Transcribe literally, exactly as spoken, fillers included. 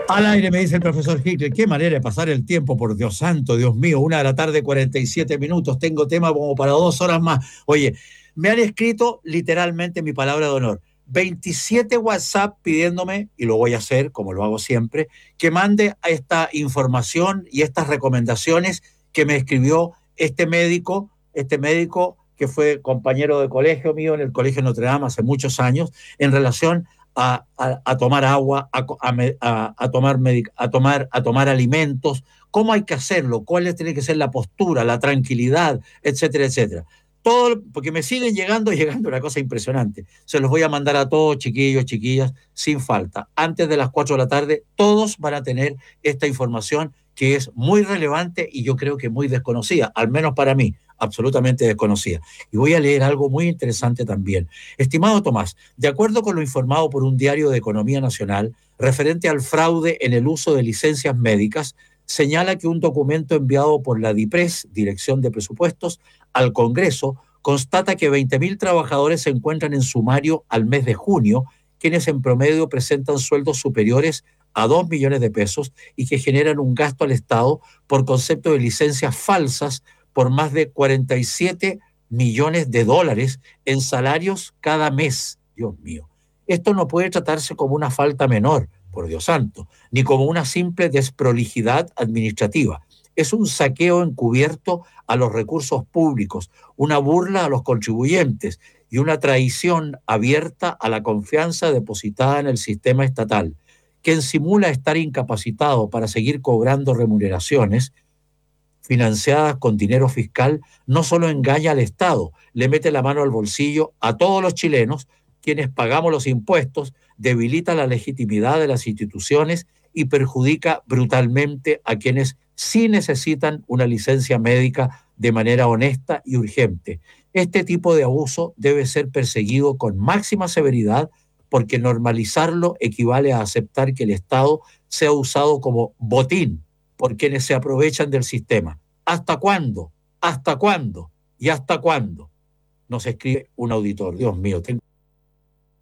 Al aire me dice el profesor Hitler, qué manera de pasar el tiempo, por Dios santo, Dios mío, una de la tarde, cuarenta y siete minutos, tengo tema como para dos horas más. Oye, me han escrito literalmente mi palabra de honor, veintisiete WhatsApp pidiéndome, y lo voy a hacer como lo hago siempre, que mande esta información y estas recomendaciones que me escribió este médico, este médico que fue compañero de colegio mío en el Colegio Notre Dame hace muchos años, en relación a, a, a tomar agua, a, a, a, tomar medic a, tomar, a tomar alimentos, cómo hay que hacerlo, cuál tiene que ser la postura, la tranquilidad, etcétera, etcétera. Todo, porque me siguen llegando, llegando una cosa impresionante. Se los voy a mandar a todos, chiquillos, chiquillas, sin falta. Antes de las cuatro de la tarde, todos van a tener esta información que es muy relevante y yo creo que muy desconocida, al menos para mí, absolutamente desconocida. Y voy a leer algo muy interesante también. Estimado Tomás, de acuerdo con lo informado por un diario de Economía Nacional, referente al fraude en el uso de licencias médicas, señala que un documento enviado por la DIPRES, Dirección de Presupuestos, al Congreso, constata que veinte mil trabajadores se encuentran en sumario al mes de junio, quienes en promedio presentan sueldos superiores a dos millones de pesos y que generan un gasto al Estado por concepto de licencias falsas por más de cuarenta y siete millones de dólares en salarios cada mes. Dios mío. Esto no puede tratarse como una falta menor, por Dios santo, ni como una simple desprolijidad administrativa. Es un saqueo encubierto a los recursos públicos, una burla a los contribuyentes y una traición abierta a la confianza depositada en el sistema estatal. Quien simula estar incapacitado para seguir cobrando remuneraciones financiadas con dinero fiscal, no solo engaña al Estado, le mete la mano al bolsillo a todos los chilenos, quienes pagamos los impuestos, debilita la legitimidad de las instituciones y perjudica brutalmente a quienes sí necesitan una licencia médica de manera honesta y urgente. Este tipo de abuso debe ser perseguido con máxima severidad porque normalizarlo equivale a aceptar que el Estado sea usado como botín por quienes se aprovechan del sistema. ¿Hasta cuándo? ¿Hasta cuándo? ¿Y hasta cuándo? Nos escribe un auditor. Dios mío, tengo